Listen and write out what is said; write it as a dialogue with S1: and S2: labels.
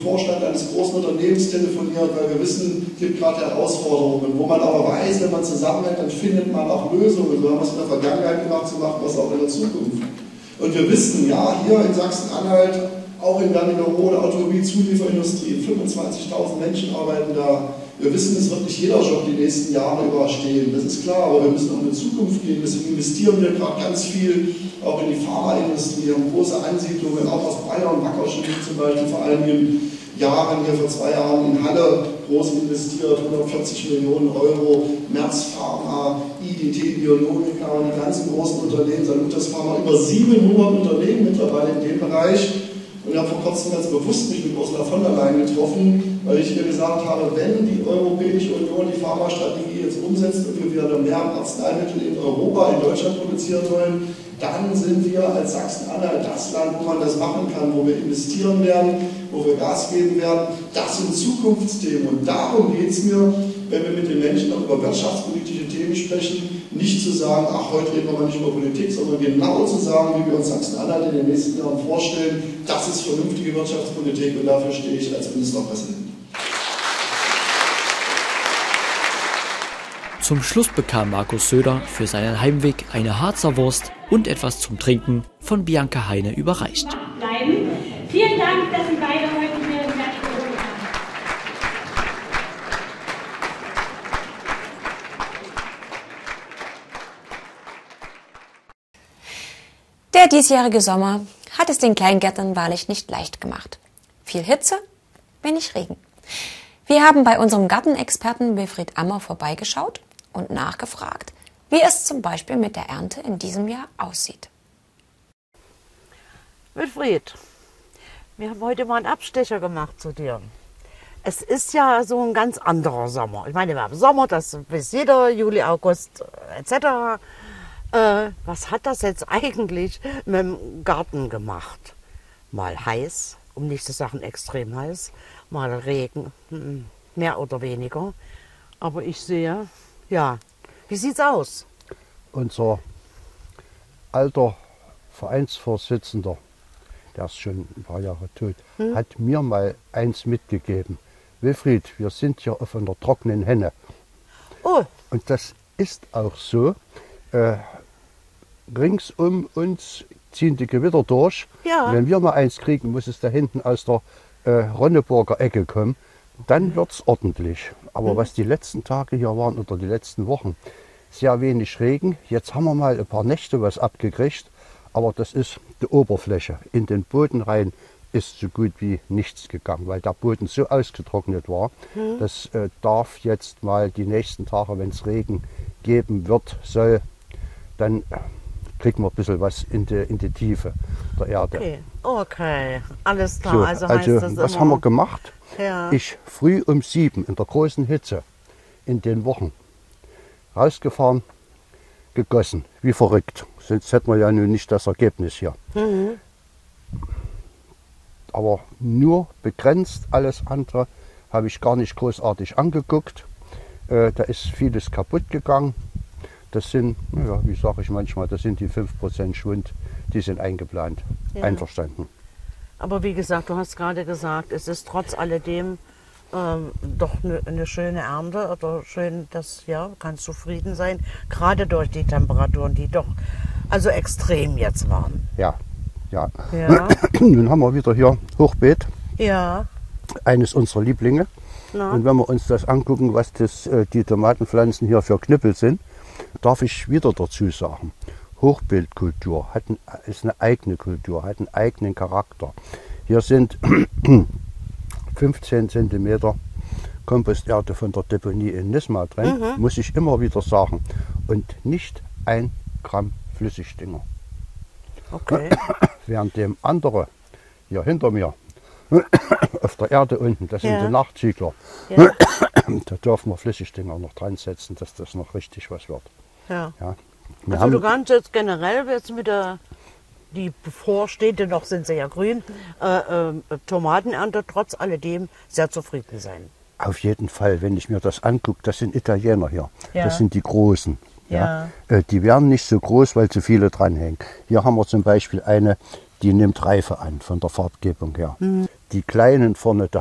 S1: Vorstand eines großen Unternehmens telefoniert, weil wir wissen, es gibt gerade Herausforderungen, wo man aber weiß, wenn man zusammenhält, dann findet man auch Lösungen. So haben wir es in der Vergangenheit gemacht, so machen wir es auch in der Zukunft. Und wir wissen, ja, hier in Sachsen-Anhalt, auch in Wernigerode, Automobilzulieferindustrie, 25.000 Menschen arbeiten da. Wir wissen, es wird nicht jeder Job die nächsten Jahre überstehen, das ist klar, aber wir müssen auch in die Zukunft gehen. Deswegen investieren wir gerade ganz viel auch in die Pharmaindustrie, haben große Ansiedlungen, auch aus Bayern, Wackerschen zum Beispiel, vor einigen Jahren, hier vor 2 Jahren in Halle groß investiert, 140 Millionen Euro, Merz Pharma, IDT Bionomica und die ganzen großen Unternehmen, Salutas Pharma, über 700 Unternehmen mittlerweile in dem Bereich. Und ich habe vor kurzem ganz bewusst mich mit Ursula von der Leyen getroffen, weil ich ihr gesagt habe, wenn die Europäische Union die Pharmastrategie jetzt umsetzt und wir wieder mehr Arzneimittel in Europa, in Deutschland produzieren wollen, dann sind wir als Sachsen-Anhalt das Land, wo man das machen kann, wo wir investieren werden, wo wir Gas geben werden. Das sind Zukunftsthemen und darum geht es mir, wenn wir mit den Menschen auch über wirtschaftspolitische Themen sprechen, nicht zu sagen, ach, heute reden wir mal nicht über Politik, sondern genau zu sagen, wie wir uns Sachsen-Anhalt in den nächsten Jahren vorstellen, das ist vernünftige Wirtschaftspolitik und dafür stehe ich als Ministerpräsident.
S2: Zum Schluss bekam Markus Söder für seinen Heimweg eine Harzer Wurst und etwas zum Trinken von Bianca Heine überreicht.
S3: Vielen Dank, dass Sie beide heute hier in Wernigerode waren.
S4: Der diesjährige Sommer hat es den Kleingärtnern wahrlich nicht leicht gemacht. Viel Hitze, wenig Regen. Wir haben bei unserem Gartenexperten Wilfried Ammer vorbeigeschaut und nachgefragt, wie es zum Beispiel mit der Ernte in diesem Jahr aussieht.
S5: Wilfried, wir haben heute mal einen Abstecher gemacht zu dir. Es ist ja so ein ganz anderer Sommer. Ich meine, wir haben Sommer, das weiß jeder, Juli, August etc. Was hat das jetzt eigentlich mit dem Garten gemacht? Mal heiß, um nicht zu sagen extrem heiß, mal Regen, mehr oder weniger. Aber ich sehe, ja, wie sieht's aus?
S6: Unser alter Vereinsvorsitzender, der ist schon ein paar Jahre tot, hat mir mal eins mitgegeben. Wilfried, wir sind hier auf einer trockenen Henne.
S5: Oh.
S6: Und das ist auch so. Rings um uns ziehen die Gewitter durch.
S5: Ja.
S6: Wenn wir mal eins kriegen, muss es da hinten aus der Ronneburger Ecke kommen. Dann wird es ordentlich. Aber was die letzten Tage hier waren oder die letzten Wochen, sehr wenig Regen. Jetzt haben wir mal ein paar Nächte was abgekriegt. Aber das ist die Oberfläche. In den Boden rein ist so gut wie nichts gegangen, weil der Boden so ausgetrocknet war. Das darf jetzt mal die nächsten Tage, wenn es Regen geben wird, soll, dann kriegen wir ein bisschen was in die Tiefe der Erde.
S5: Okay, alles klar.
S6: So,
S5: also heißt das
S6: was
S5: immer,
S6: haben wir gemacht?
S5: Ja.
S6: Ich früh um 7 in der großen Hitze in den Wochen rausgefahren, gegossen, wie verrückt. Sonst hätten wir ja nun nicht das Ergebnis hier. Aber nur begrenzt, alles andere habe ich gar nicht großartig angeguckt. Da ist vieles kaputt gegangen. Das sind, ja, wie sage ich manchmal, das sind die 5% Schwund, die sind eingeplant, einverstanden.
S5: Aber wie gesagt, du hast gerade gesagt, es ist trotz alledem doch eine schöne Ernte oder schön, dass ja, kannst zufrieden sein, gerade durch die Temperaturen, die doch also extrem jetzt waren.
S6: Ja, ja.
S5: Ja.
S6: Nun haben wir wieder hier Hochbeet,
S5: Ja.
S6: eines unserer Lieblinge.
S5: Na.
S6: Und wenn wir uns das angucken, was die Tomatenpflanzen hier für Knüppel sind, darf ich wieder dazu sagen, Hochbeetkultur ist eine eigene Kultur, hat einen eigenen Charakter. Hier sind 15 cm Komposterde von der Deponie in Nisma drin, muss ich immer wieder sagen. Und nicht 1 Gramm Flüssigdünger.
S5: Okay.
S6: Während dem andere hier hinter mir auf der Erde unten, das sind die Nachzügler.
S5: Ja.
S6: Da dürfen wir Flüssigdünger noch dran setzen, dass das noch richtig was wird.
S5: Ja.
S6: Ja.
S5: Also du kannst jetzt generell jetzt mit die bevorstehende, noch sind sie ja grün, Tomatenernte trotz alledem sehr zufrieden sein.
S6: Auf jeden Fall, wenn ich mir das angucke, das sind Italiener hier.
S5: Ja.
S6: Das sind die Großen.
S5: Ja.
S6: Die werden nicht so groß, weil zu viele dranhängen. Hier haben wir zum Beispiel eine, die nimmt Reife an von der Farbgebung her. Die kleinen vorne, da